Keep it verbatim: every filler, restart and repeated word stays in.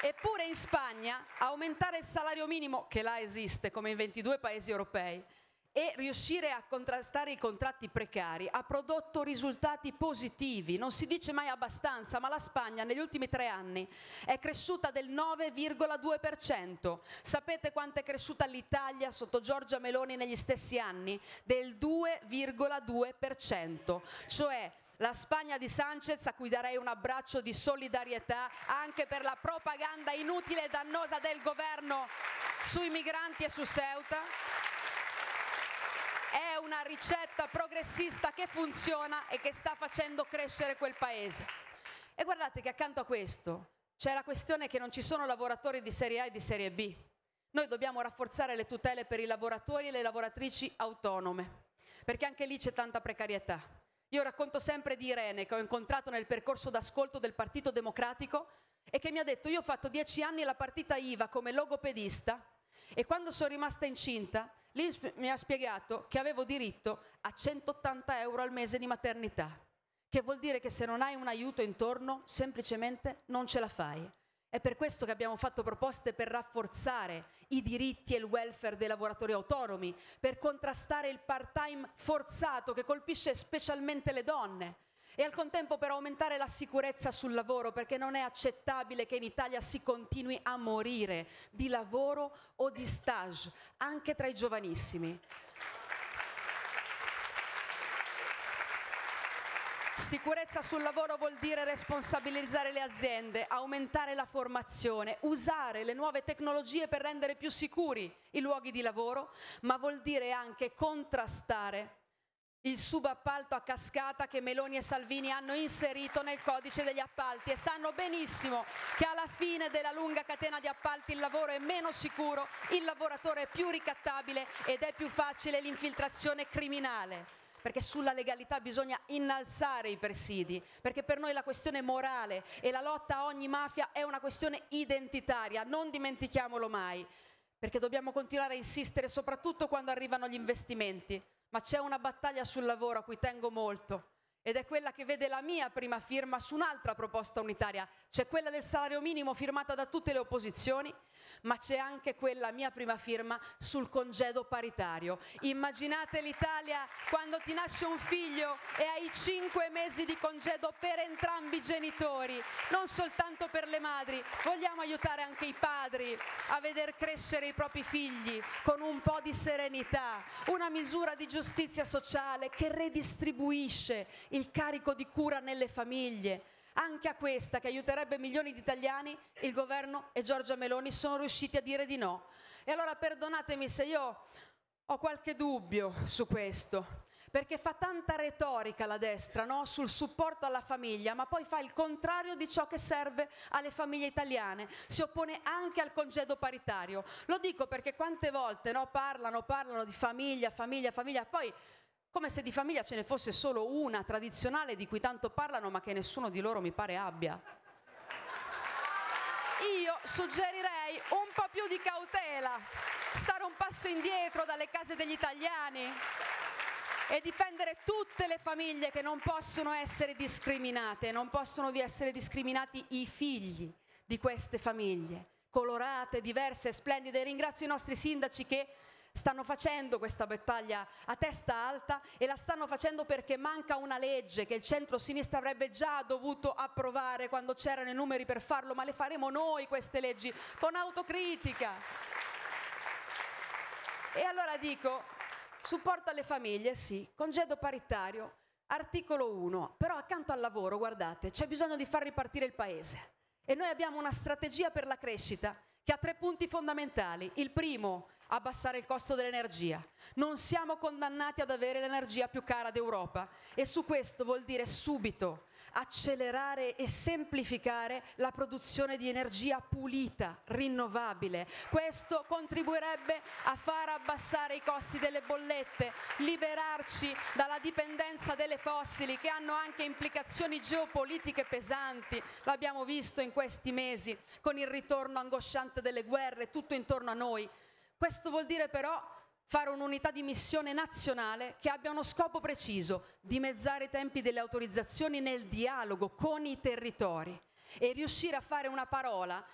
Eppure in Spagna aumentare il salario minimo, che là esiste come in ventidue paesi europei, e riuscire a contrastare i contratti precari ha prodotto risultati positivi. Non si dice mai abbastanza, ma la Spagna negli ultimi tre anni è cresciuta del nove virgola due per cento. Sapete quanto è cresciuta l'Italia sotto Giorgia Meloni negli stessi anni? Del due virgola due per cento. Cioè la Spagna di Sanchez, a cui darei un abbraccio di solidarietà anche per la propaganda inutile e dannosa del governo sui migranti e su Ceuta, è una ricetta progressista che funziona e che sta facendo crescere quel paese. E guardate che accanto a questo c'è la questione che non ci sono lavoratori di serie A e di serie B. Noi dobbiamo rafforzare le tutele per i lavoratori e le lavoratrici autonome, perché anche lì c'è tanta precarietà. Io racconto sempre di Irene, che ho incontrato nel percorso d'ascolto del Partito Democratico e che mi ha detto: io ho fatto dieci anni la partita I V A come logopedista e quando sono rimasta incinta lì mi ha spiegato che avevo diritto a centottanta euro al mese di maternità, che vuol dire che se non hai un aiuto intorno semplicemente non ce la fai. È per questo che abbiamo fatto proposte per rafforzare i diritti e il welfare dei lavoratori autonomi, per contrastare il part-time forzato che colpisce specialmente le donne e al contempo per aumentare la sicurezza sul lavoro, perché non è accettabile che in Italia si continui a morire di lavoro o di stage, anche tra i giovanissimi. Sicurezza sul lavoro vuol dire responsabilizzare le aziende, aumentare la formazione, usare le nuove tecnologie per rendere più sicuri i luoghi di lavoro, ma vuol dire anche contrastare il subappalto a cascata che Meloni e Salvini hanno inserito nel codice degli appalti e sanno benissimo che alla fine della lunga catena di appalti il lavoro è meno sicuro, il lavoratore è più ricattabile ed è più facile l'infiltrazione criminale. Perché sulla legalità bisogna innalzare i presidi, perché per noi la questione morale e la lotta a ogni mafia è una questione identitaria, non dimentichiamolo mai, perché dobbiamo continuare a insistere soprattutto quando arrivano gli investimenti, ma c'è una battaglia sul lavoro a cui tengo molto ed è quella che vede la mia prima firma su un'altra proposta unitaria, c'è quella del salario minimo firmata da tutte le opposizioni, ma c'è anche quella mia prima firma sul congedo paritario. Immaginate l'Italia quando ti nasce un figlio e hai cinque mesi di congedo per entrambi i genitori, non soltanto per le madri. Vogliamo aiutare anche i padri a veder crescere i propri figli con un po' di serenità, una misura di giustizia sociale che redistribuisce il carico di cura nelle famiglie. Anche a questa, che aiuterebbe milioni di italiani, il governo e Giorgia Meloni sono riusciti a dire di no. E allora perdonatemi se io ho qualche dubbio su questo, perché fa tanta retorica la destra, no? Sul supporto alla famiglia, ma poi fa il contrario di ciò che serve alle famiglie italiane. Si oppone anche al congedo paritario. Lo dico perché quante volte, no, parlano, parlano di famiglia, famiglia, famiglia, poi come se di famiglia ce ne fosse solo una tradizionale di cui tanto parlano ma che nessuno di loro mi pare abbia. Io suggerirei un po' più di cautela, stare un passo indietro dalle case degli italiani e difendere tutte le famiglie che non possono essere discriminate, non possono di essere discriminati i figli di queste famiglie, colorate, diverse, splendide. Ringrazio i nostri sindaci che stanno facendo questa battaglia a testa alta e la stanno facendo perché manca una legge che il centro-sinistra avrebbe già dovuto approvare quando c'erano i numeri per farlo, ma le faremo noi queste leggi con autocritica. E allora dico, supporto alle famiglie, sì, congedo paritario, articolo uno, però accanto al lavoro, guardate, c'è bisogno di far ripartire il paese e noi abbiamo una strategia per la crescita che ha tre punti fondamentali. Il primo, abbassare il costo dell'energia. Non siamo condannati ad avere l'energia più cara d'Europa e su questo vuol dire subito accelerare e semplificare la produzione di energia pulita, rinnovabile. Questo contribuirebbe a far abbassare i costi delle bollette, liberarci dalla dipendenza delle fossili che hanno anche implicazioni geopolitiche pesanti. L'abbiamo visto in questi mesi con il ritorno angosciante delle guerre tutto intorno a noi. Questo vuol dire però fare un'unità di missione nazionale che abbia uno scopo preciso, dimezzare i tempi delle autorizzazioni nel dialogo con i territori e riuscire a fare una parola